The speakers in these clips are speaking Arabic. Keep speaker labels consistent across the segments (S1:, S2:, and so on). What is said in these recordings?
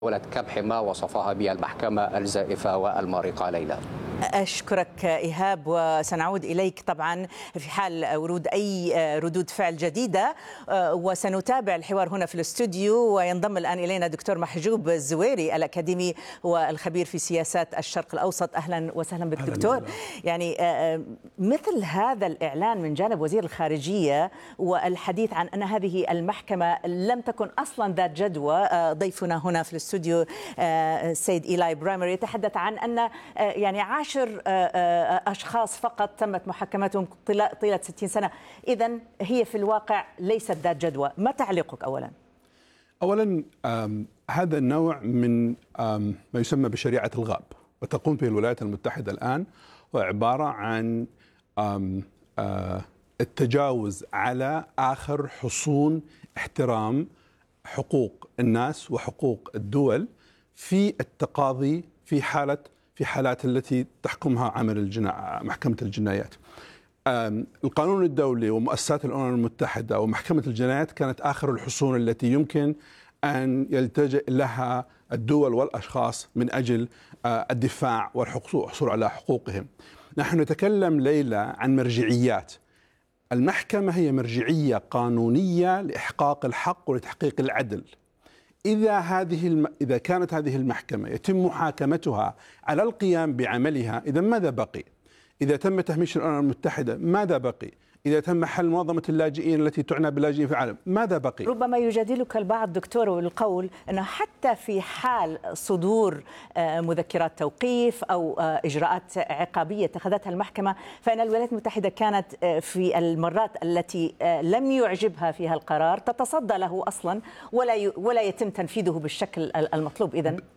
S1: كبح ما وصفها بالمحكمة الزائفة والمارقة ليلى.
S2: أشكرك إيهاب، وسنعود إليك طبعا في حال ورود أي ردود فعل جديدة، وسنتابع الحوار هنا في الاستوديو. وينضم الآن إلينا دكتور محجوب الزويري الأكاديمي والخبير في سياسات الشرق الأوسط. أهلا وسهلا بك دكتور. يعني مثل هذا الإعلان من جانب وزير الخارجية والحديث عن أن هذه المحكمة لم تكن أصلا ذات جدوى، ضيفنا هنا في الاستوديو السيد إيلاي برايمر يتحدث عن أن يعني 10 أشخاص فقط تمت محاكمتهم طيلة 60 سنة، إذن هي في الواقع ليست ذات جدوى. ما تعليقك أولا؟
S3: أولا هذا النوع من ما يسمى بشريعة الغاب وتقوم به الولايات المتحدة الآن، هو عبارة عن التجاوز على آخر حصون احترام حقوق الناس وحقوق الدول في التقاضي في حالات التي تحكمها عمل محكمة الجنايات. القانون الدولي ومؤسسات الأمم المتحدة ومحكمة الجنايات كانت آخر الحصون التي يمكن أن يلتجئ لها الدول والأشخاص من أجل الدفاع والحصول على حقوقهم. نحن نتكلم ليلى عن مرجعيات. المحكمة هي مرجعية قانونية لإحقاق الحق ولتحقيق العدل. إذا كانت هذه المحكمة يتم محاكمتها على القيام بعملها، إذا ماذا بقي؟ إذا تم تهميش الأمم المتحدة ماذا بقي؟ إذا تم حل منظمة اللاجئين التي تعنى باللاجئين في العالم ماذا بقي؟
S2: ربما يجادلك البعض دكتور والقول أنه حتى في حال صدور مذكرات توقيف أو إجراءات عقابية اتخذتها المحكمة، فإن الولايات المتحدة كانت في المرات التي لم يعجبها فيها القرار تتصدى له أصلا ولا يتم تنفيذه بالشكل المطلوب.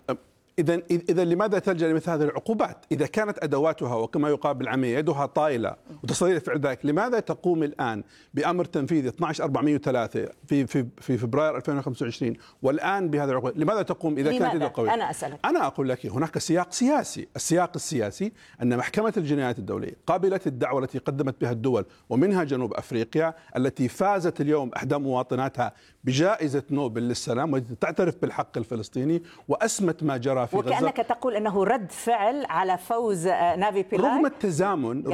S3: إذا لماذا تلجأ لمثل هذه العقوبات؟ إذا كانت أدواتها وكما يقال بالعامية يدها طائلة وتستطيع فعل ذلك، لماذا تقوم الآن بأمر تنفيذي 12403 في فبراير 2025 والآن بهذا العقوبة؟ لماذا تقوم إذا كانت يدها قوية؟
S2: أنا أسألك.
S3: أنا أقول لك هناك سياق سياسي. السياق السياسي أن محكمة الجنايات الدولية قابلت الدعوة التي قدمت بها الدول ومنها جنوب أفريقيا التي فازت اليوم إحدى مواطناتها بجائزة نوبل للسلام والتي تعترف بالحق الفلسطيني وأسمت ما جرى في غزة.
S2: وكأنك تقول أنه رد فعل على فوز نافي بيلاي
S3: رغم التزامن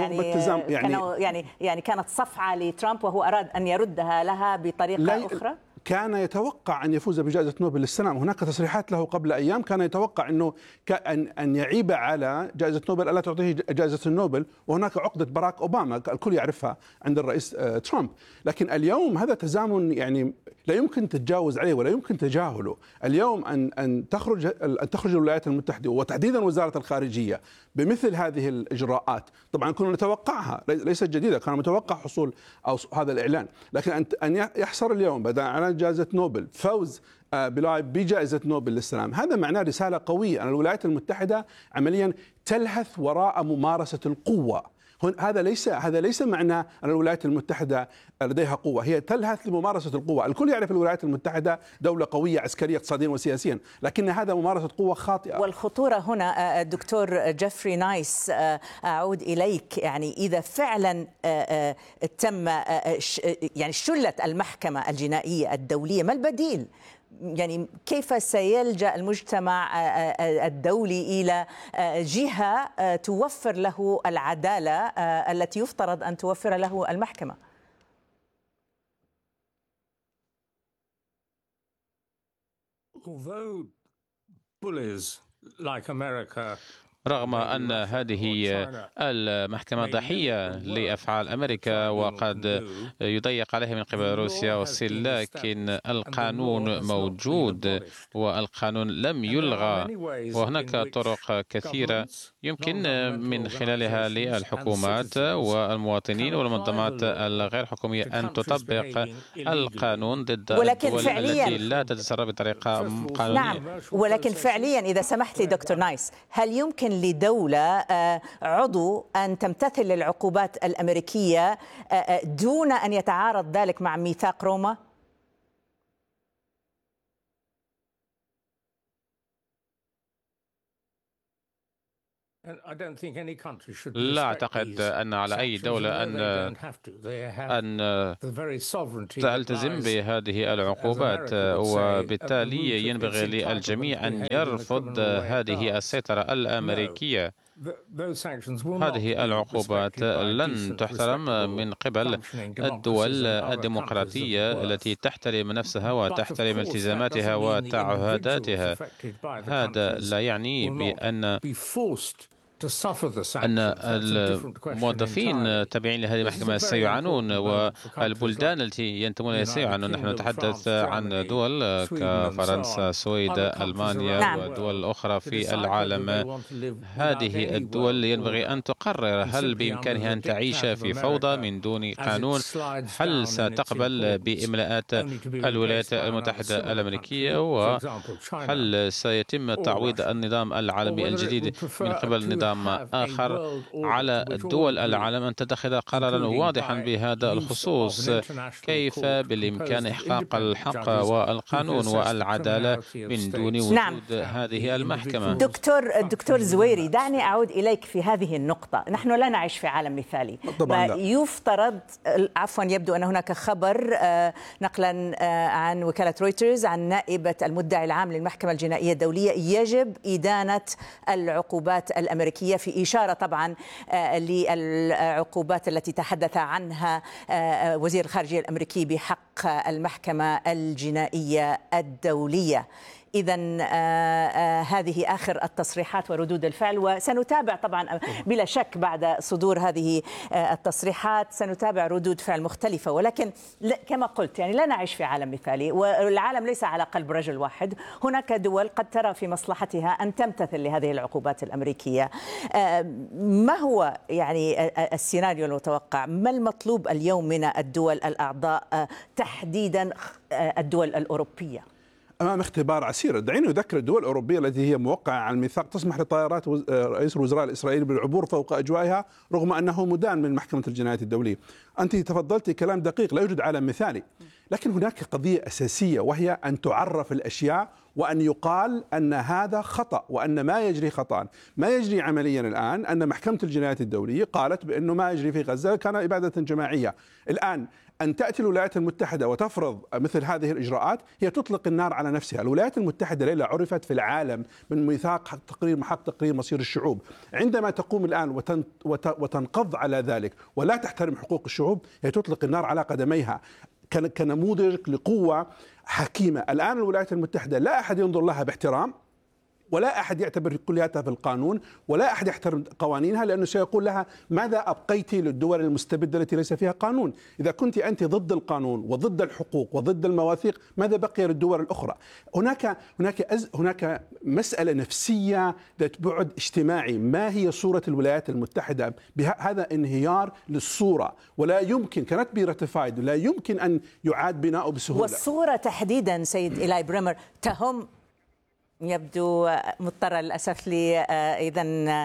S2: يعني كانت صفعة لترامب وهو أراد أن يردها لها بطريقة أخرى.
S3: كان يتوقع أن يفوز بجائزة نوبل للسلام. هناك تصريحات له قبل أيام كان يتوقع أنه أن يعيب على جائزة نوبل ألا تعطيه جائزة النوبل، وهناك عقدة باراك أوباما الكل يعرفها عند الرئيس ترامب. لكن اليوم هذا تزامن يعني لا يمكن تتجاوز عليه ولا يمكن تجاهله. اليوم أن تخرج الولايات المتحدة وتحديدا وزارة الخارجية بمثل هذه الإجراءات، طبعا كنا نتوقعها، ليست جديدة، كان متوقع حصول أو هذا الإعلان، لكن أن يحصر اليوم بدأ على جائزة نوبل فوز بيلاي بجائزة نوبل للسلام، هذا معناه رسالة قوية أن الولايات المتحدة عمليا تلهث وراء ممارسة القوة. هذا ليس معناه أن الولايات المتحدة لديها قوة، هي تلهث لممارسة القوة. الكل يعرف الولايات المتحدة دولة قوية عسكريا اقتصاديا وسياسيا، لكن هذا ممارسة قوة خاطئة.
S2: والخطورة هنا الدكتور جيفري نايس، أعود إليك، يعني إذا فعلا تم يعني شلت المحكمة الجنائية الدولية، ما البديل؟ يعني كيف سيلجأ المجتمع الدولي إلى جهة توفر له العدالة التي يفترض أن توفر له المحكمة؟
S4: رغم أن هذه المحكمة ضحية لأفعال أمريكا وقد يضيق عليها من قبل روسيا والصين، لكن القانون موجود والقانون لم يلغى، وهناك طرق كثيرة يمكن من خلالها للحكومات والمواطنين والمنظمات الغير حكومية أن تطبق القانون ضد الدول التي لا تتصرف بطريقة قانونية.
S2: نعم، ولكن فعليا إذا سمحت لي دكتور نايس، هل يمكن لدولة عضو أن تمتثل للعقوبات الأمريكية دون أن يتعارض ذلك مع ميثاق روما؟
S4: لا أعتقد أن على أي دولة أن تلتزم بهذه العقوبات، وبالتالي ينبغي للجميع أن يرفض هذه السيطرة الأمريكية. هذه العقوبات لن تحترم من قبل الدول الديمقراطية التي تحترم نفسها وتحترم التزاماتها وتعهداتها. هذا لا يعني بأن الموظفين التابعين لهذه المحكمة سيعانون والبلدان التي ينتمون إليها سيعانون. نحن نتحدث عن دول كفرنسا، السويد، ألمانيا ودول أخرى في العالم. هذه الدول ينبغي أن تقرر هل بإمكانها أن تعيش في فوضى من دون قانون، هل ستقبل بإملاءات الولايات المتحدة الأمريكية، وهل سيتم تعويض النظام العالمي الجديد من قبل نظام آخر. على دول العالم أن تتخذ قرارا واضحا بهذا الخصوص. كيف بالإمكان إحقاق الحق والقانون والعدالة من دون وجود هذه المحكمة؟
S2: دكتور زويري، دعني أعود إليك في هذه النقطة. نحن لا نعيش في عالم مثالي.
S3: طبعا لا.
S2: يفترض، عفوا يبدو أن هناك خبر نقلا عن وكالة رويترز عن نائبة المدعي العام للمحكمة الجنائية الدولية، يجب إدانة العقوبات الأمريكية، في إشارة طبعا للعقوبات التي تحدث عنها وزير الخارجية الأمريكي بحق المحكمة الجنائية الدولية. إذن هذه آخر التصريحات وردود الفعل، وسنتابع طبعا بلا شك بعد صدور هذه التصريحات سنتابع ردود فعل مختلفة. ولكن كما قلت يعني لا نعيش في عالم مثالي، والعالم ليس على قلب رجل واحد. هناك دول قد ترى في مصلحتها أن تمتثل لهذه العقوبات الأمريكية. ما هو يعني السيناريو المتوقع؟ ما المطلوب اليوم من الدول الأعضاء، تحديدا الدول الأوروبية؟
S3: أمام اختبار عسير. دعينا نذكر الدول الأوروبية التي هي موقعة على الميثاق تسمح لطائرات رئيس الوزراء الإسرائيلي بالعبور فوق أجوائها رغم أنه مدان من محكمة الجنايات الدولية. أنت تفضلت كلام دقيق، لا يوجد عالم مثالي، لكن هناك قضية أساسية وهي أن تعرف الأشياء وأن يقال أن هذا خطأ وأن ما يجري خطأ. ما يجري عمليا الآن أن محكمة الجنايات الدولية قالت بأنه ما يجري في غزة كان إبادة جماعية. الآن أن تأتي الولايات المتحدة وتفرض مثل هذه الإجراءات هي تطلق النار على نفسها. الولايات المتحدة ليلة عرفت في العالم من ميثاق حق تقرير مصير الشعوب. عندما تقوم الآن وتنقض على ذلك ولا تحترم حقوق الشعوب، هي تطلق النار على قدميها كنموذج لقوة حكيمة. الآن الولايات المتحدة لا أحد ينظر لها باحترام، ولا أحد يعتبر كلياتها في القانون، ولا أحد يحترم قوانينها، لأنه سيقول لها ماذا أبقيت للدول المستبدة التي ليس فيها قانون؟ إذا كنت أنت ضد القانون وضد الحقوق وضد المواثيق، ماذا بقي للدول الأخرى؟ هناك مسألة نفسية ذات بعد اجتماعي. ما هي صورة الولايات المتحدة؟ هذا انهيار للصورة، ولا يمكن كانت بي راتيفايد، لا يمكن أن يعاد بناؤه بسهولة.
S2: والصورة تحديدا سيد إيلاي بريمر تهم، يبدو مضطرة للأسف لي إذن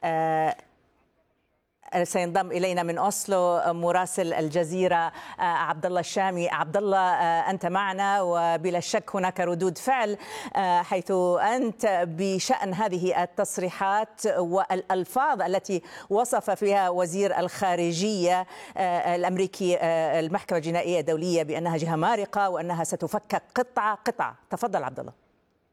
S2: سينضم إلينا من أوسلو مراسل الجزيرة عبد الله الشامي. عبد الله، أنت معنا وبلا شك هناك ردود فعل حيث أنت بشأن هذه التصريحات والألفاظ التي وصف فيها وزير الخارجية الأمريكي المحكمة الجنائية الدولية بأنها جهة مارقة وأنها ستفكك قطعة قطعة. تفضل عبد الله.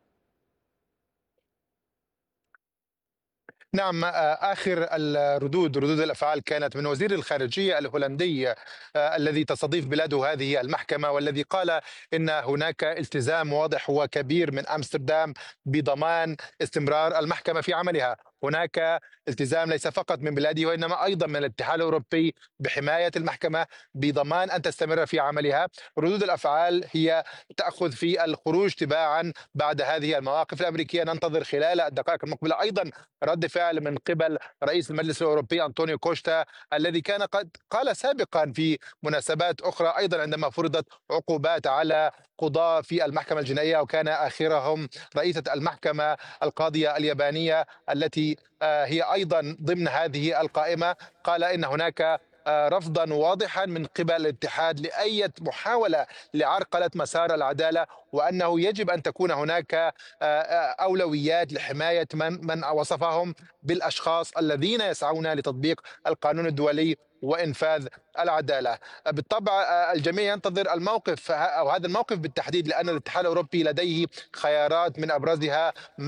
S5: نعم، آخر ردود الأفعال كانت من وزير الخارجية الهولندي الذي تستضيف بلاده هذه المحكمة، والذي قال إن هناك التزام واضح وكبير من أمستردام بضمان استمرار المحكمة في عملها. هناك التزام ليس فقط من بلاده وإنما أيضا من الاتحاد الأوروبي بحماية المحكمة بضمان أن تستمر في عملها. ردود الأفعال هي تأخذ في الخروج تباعا بعد هذه المواقف الأمريكية. ننتظر خلال الدقائق المقبلة أيضا رد فعل من قبل رئيس المجلس الأوروبي أنطونيو كوستا، الذي كان قد قال سابقا في مناسبات أخرى أيضا عندما فرضت عقوبات على قضاة في المحكمة الجنائية، وكان آخرهم رئيسة المحكمة القاضية اليابانية التي هي أيضا ضمن هذه القائمة، قال إن هناك رفضا واضحا من قبل الاتحاد لأي محاولة لعرقلة مسار العدالة، وأنه يجب أن تكون هناك أولويات لحماية من وصفهم بالأشخاص الذين يسعون لتطبيق القانون الدولي وإنفاذ العدالة. بالطبع الجميع ينتظر الموقف، أو هذا الموقف بالتحديد، لأن الاتحاد الأوروبي لديه خيارات من أبرزها